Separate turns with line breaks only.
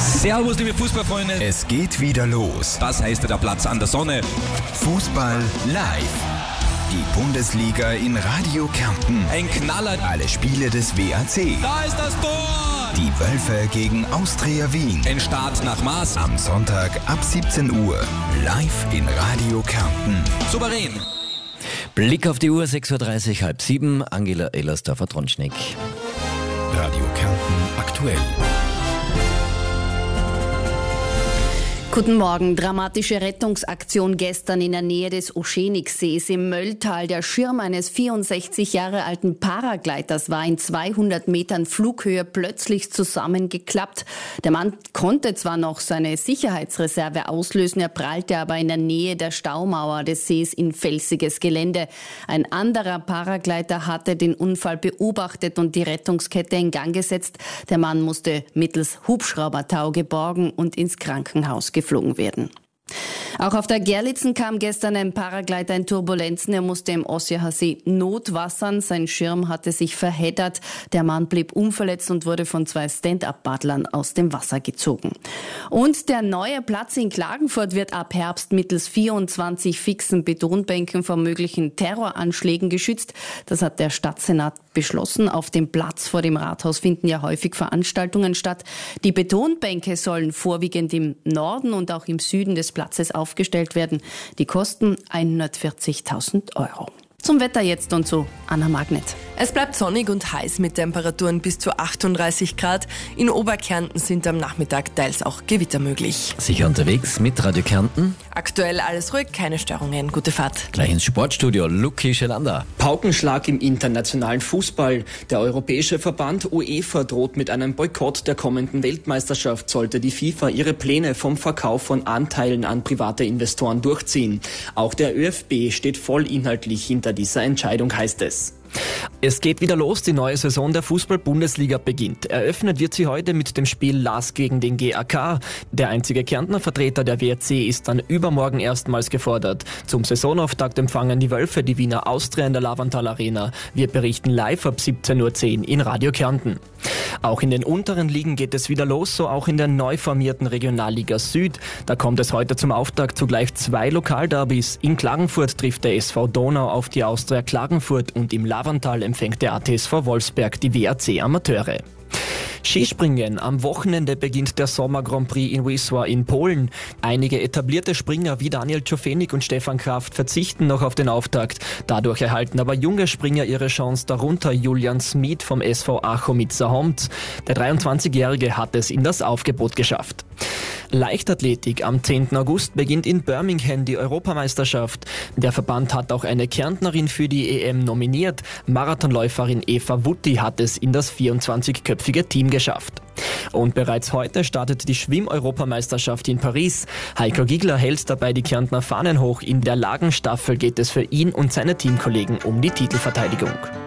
Servus, liebe Fußballfreunde.
Es geht wieder los.
Das heißt der Platz an der Sonne.
Fußball live. Die Bundesliga in Radio Kärnten.
Ein Knaller.
Alle Spiele des WAC.
Da ist das Tor.
Die Wölfe gegen Austria Wien.
Ein Start nach Maß.
Am Sonntag ab 17 Uhr. Live in Radio Kärnten.
Souverän.
Blick auf die Uhr, 6.30 Uhr, 6:30. Angela Ellersdorfer-Tronschneck.
Radio Kärnten aktuell.
Guten Morgen. Dramatische Rettungsaktion gestern in der Nähe des Oschenigsees im Mölltal. Der Schirm eines 64 Jahre alten Paragleiters war in 200 Metern Flughöhe plötzlich zusammengeklappt. Der Mann konnte zwar noch seine Sicherheitsreserve auslösen, er prallte aber in der Nähe der Staumauer des Sees in felsiges Gelände. Ein anderer Paragleiter hatte den Unfall beobachtet und die Rettungskette in Gang gesetzt. Der Mann musste mittels Hubschraubertau geborgen und ins Krankenhaus geflogen werden. Auch auf der Gerlitzen kam gestern ein Paragleiter in Turbulenzen. Er musste im Ossiacher See notwassern. Sein Schirm hatte sich verheddert. Der Mann blieb unverletzt und wurde von 2 Stand-up-Paddlern aus dem Wasser gezogen. Und der neue Platz in Klagenfurt wird ab Herbst mittels 24 fixen Betonbänken vor möglichen Terroranschlägen geschützt. Das hat der Stadtsenat beschlossen. Auf dem Platz vor dem Rathaus finden ja häufig Veranstaltungen statt. Die Betonbänke sollen vorwiegend im Norden und auch im Süden des Platzes aufgestellt werden. Die kosten 140.000 €. Zum Wetter jetzt und zu Anna Magnet.
Es bleibt sonnig und heiß mit Temperaturen bis zu 38 Grad. In Oberkärnten sind am Nachmittag teils auch Gewitter möglich.
Sicher unterwegs mit Radio Kärnten.
Aktuell alles ruhig, keine Störungen. Gute Fahrt.
Gleich ins Sportstudio, Luki Schelander.
Paukenschlag im internationalen Fußball. Der europäische Verband UEFA droht mit einem Boykott der kommenden Weltmeisterschaft, sollte die FIFA ihre Pläne vom Verkauf von Anteilen an private Investoren durchziehen. Auch der ÖFB steht voll inhaltlich hinter dieser Entscheidung, heißt es. Es geht wieder los, die neue Saison der Fußball-Bundesliga beginnt. Eröffnet wird sie heute mit dem Spiel LASK gegen den GAK. Der einzige Kärntner Vertreter der WRC ist dann übermorgen erstmals gefordert. Zum Saisonauftakt empfangen die Wölfe die Wiener Austria in der Lavantal Arena. Wir berichten live ab 17.10 Uhr in Radio Kärnten. Auch in den unteren Ligen geht es wieder los, so auch in der neu formierten Regionalliga Süd. Da kommt es heute zum Auftakt zu gleich 2 Lokalderbys. In Klagenfurt trifft der SV Donau auf die Austria Klagenfurt und im Lavantal empfängt der ATSV Wolfsberg die WRC Amateure. Skispringen. Am Wochenende beginnt der Sommer Grand Prix in Wisła in Polen. Einige etablierte Springer wie Daniel Czofenik und Stefan Kraft verzichten noch auf den Auftakt. Dadurch erhalten aber junge Springer ihre Chance, darunter Julian Smith vom SV Achomitsa-Homt. Der 23-Jährige hat es in das Aufgebot geschafft. Leichtathletik. Am 10. August beginnt in Birmingham die Europameisterschaft. Der Verband hat auch eine Kärntnerin für die EM nominiert. Marathonläuferin Eva Wutti hat es in das 24-köpfige Team geschafft. Und bereits heute startet die Schwimm-Europameisterschaft in Paris. Heiko Giegler hält dabei die Kärntner Fahnen hoch. In der Lagenstaffel geht es für ihn und seine Teamkollegen um die Titelverteidigung.